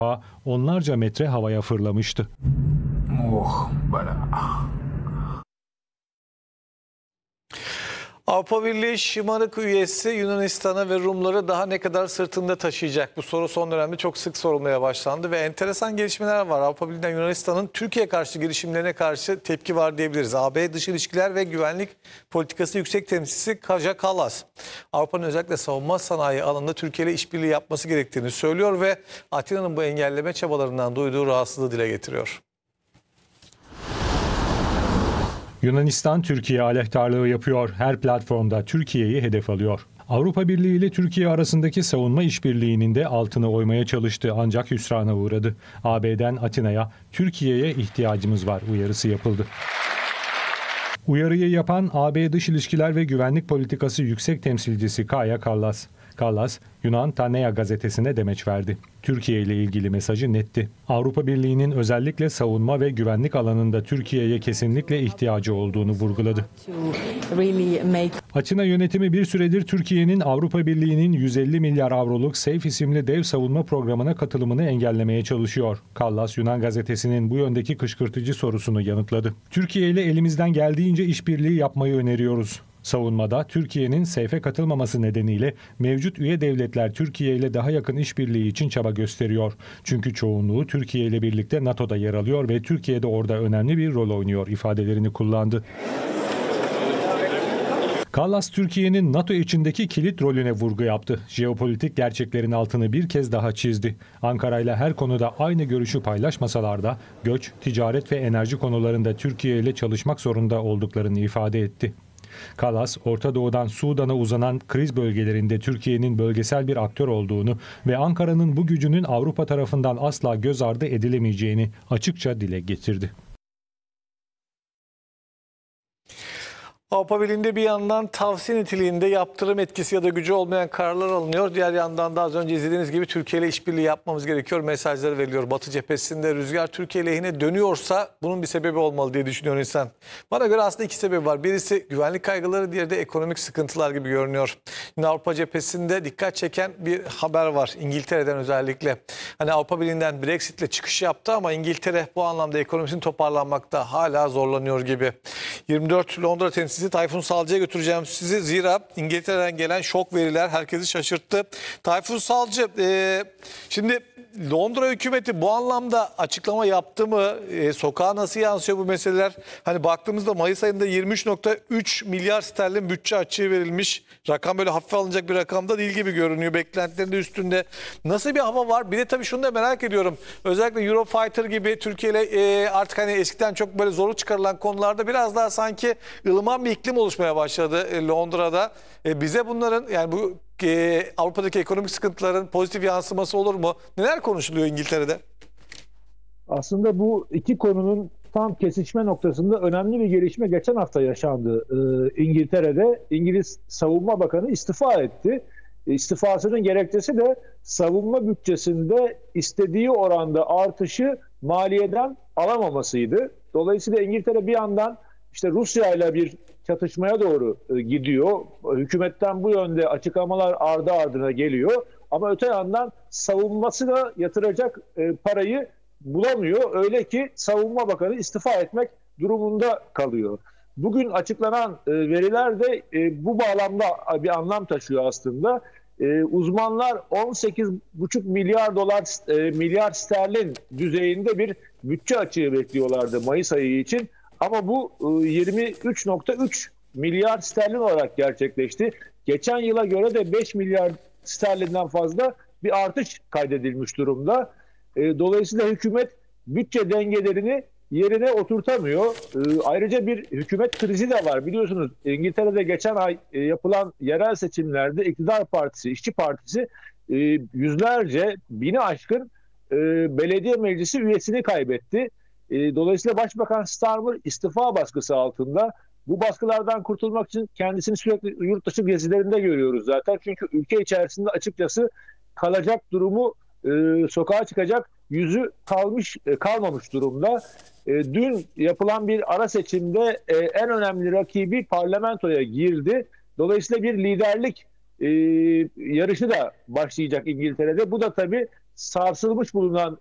onlarca metre havaya fırlamıştı. Avrupa Birliği şımarık üyesi Yunanistan'ı ve Rumları daha ne kadar sırtında taşıyacak? Bu soru son dönemde çok sık sorulmaya başlandı ve enteresan gelişmeler var. Avrupa Birliği'nden Yunanistan'ın Türkiye karşı girişimlerine karşı tepki var diyebiliriz. AB Dış İlişkiler ve Güvenlik Politikası Yüksek Temsilcisi Kaja Kallas, Avrupa'nın özellikle savunma sanayi alanında Türkiye ile işbirliği yapması gerektiğini söylüyor ve Atina'nın bu engelleme çabalarından duyduğu rahatsızlığı dile getiriyor. Yunanistan Türkiye aleyhtarlığı yapıyor. Her platformda Türkiye'yi hedef alıyor. Avrupa Birliği ile Türkiye arasındaki savunma işbirliğinin de altını oymaya çalıştı ancak hüsrana uğradı. AB'den Atina'ya Türkiye'ye ihtiyacımız var uyarısı yapıldı. Uyarıyı yapan AB Dış İlişkiler ve Güvenlik Politikası Yüksek Temsilcisi Kaja Kallas. Kallas, Yunan Tanea gazetesine demeç verdi. Türkiye ile ilgili mesajı netti. Avrupa Birliği'nin özellikle savunma ve güvenlik alanında Türkiye'ye kesinlikle ihtiyacı olduğunu vurguladı. Atina yönetimi bir süredir Türkiye'nin Avrupa Birliği'nin 150 milyar avroluk SAFE isimli dev savunma programına katılımını engellemeye çalışıyor. Kallas, Yunan gazetesinin bu yöndeki kışkırtıcı sorusunu yanıtladı. Türkiye ile elimizden geldiğince işbirliği yapmayı öneriyoruz. Savunmada Türkiye'nin SAFE'e katılmaması nedeniyle mevcut üye devletler Türkiye ile daha yakın işbirliği için çaba gösteriyor. Çünkü çoğunluğu Türkiye ile birlikte NATO'da yer alıyor ve Türkiye de orada önemli bir rol oynuyor ifadelerini kullandı. Kallas, Türkiye'nin NATO içindeki kilit rolüne vurgu yaptı. Jeopolitik gerçeklerin altını bir kez daha çizdi. Ankara ile her konuda aynı görüşü paylaşmasalar da göç, ticaret ve enerji konularında Türkiye ile çalışmak zorunda olduklarını ifade etti. Kallas, Orta Doğu'dan Sudan'a uzanan kriz bölgelerinde Türkiye'nin bölgesel bir aktör olduğunu ve Ankara'nın bu gücünün Avrupa tarafından asla göz ardı edilemeyeceğini açıkça dile getirdi. Avrupa Birliği'nde bir yandan tavsiye niteliğinde yaptırım etkisi ya da gücü olmayan kararlar alınıyor. Diğer yandan da az önce izlediğiniz gibi Türkiye ile işbirliği yapmamız gerekiyor mesajları veriliyor. Batı cephesinde rüzgar Türkiye lehine dönüyorsa bunun bir sebebi olmalı diye düşünüyor insan. Bana göre aslında iki sebebi var. Birisi güvenlik kaygıları, diğeri de ekonomik sıkıntılar gibi görünüyor. Yine Avrupa cephesinde dikkat çeken bir haber var İngiltere'den özellikle. Hani Avrupa Birliği'nden Brexit'le çıkış yaptı ama İngiltere bu anlamda ekonomisini toparlanmakta hala zorlanıyor gibi. 24 Londra temsilcisi Tayfun Salcı'ya götüreceğim sizi. Zira İngiltere'den gelen şok veriler herkesi şaşırttı. Tayfun Salcı, şimdi Londra hükümeti bu anlamda açıklama yaptı mı? Sokağa nasıl yansıyor bu meseleler? Hani baktığımızda Mayıs ayında 23,3 milyar sterlin bütçe açığı verilmiş. Rakam böyle hafife alınacak bir rakamda değil gibi görünüyor. Beklentilerin de üstünde. Nasıl bir hava var? Bir de tabii şunu da merak ediyorum. Özellikle Eurofighter gibi Türkiye ile artık hani eskiden çok böyle zorlu çıkarılan konularda biraz daha sanki ılıman bir iklim oluşmaya başladı Londra'da. Bize bunların yani bu Avrupa'daki ekonomik sıkıntıların pozitif yansıması olur mu? Neler konuşuluyor İngiltere'de? Aslında bu iki konunun tam kesişme noktasında önemli bir gelişme geçen hafta yaşandı İngiltere'de. İngiliz Savunma Bakanı istifa etti. İstifasının gerekçesi de savunma bütçesinde istediği oranda artışı maliyeden alamamasıydı. Dolayısıyla İngiltere bir yandan işte Rusya ile bir çatışmaya doğru gidiyor. Hükümetten bu yönde açıklamalar ardı ardına geliyor. Ama öte yandan savunmasına yatıracak parayı bulamıyor. Öyle ki Savunma Bakanı istifa etmek durumunda kalıyor. Bugün açıklanan veriler de bu bağlamda bir anlam taşıyor aslında. Uzmanlar 18,5 milyar sterlin düzeyinde bir bütçe açığı bekliyorlardı Mayıs ayı için. Ama bu 23,3 milyar sterlin olarak gerçekleşti. Geçen yıla göre de 5 milyar sterlinden fazla bir artış kaydedilmiş durumda. Dolayısıyla hükümet bütçe dengelerini yerine oturtamıyor. Ayrıca bir hükümet krizi de var. Biliyorsunuz İngiltere'de geçen ay yapılan yerel seçimlerde iktidar partisi, İşçi Partisi yüzlerce, bini aşkın belediye meclisi üyesini kaybetti. Dolayısıyla Başbakan Starmer istifa baskısı altında. Bu baskılardan kurtulmak için kendisini sürekli yurt dışı gezilerinde görüyoruz zaten. Çünkü ülke içerisinde açıkçası kalacak durumu, sokağa çıkacak yüzü kalmamış durumda. Dün yapılan bir ara seçimde en önemli rakibi parlamentoya girdi. Dolayısıyla bir liderlik yarışı da başlayacak İngiltere'de. Bu da tabii sarsılmış bulunan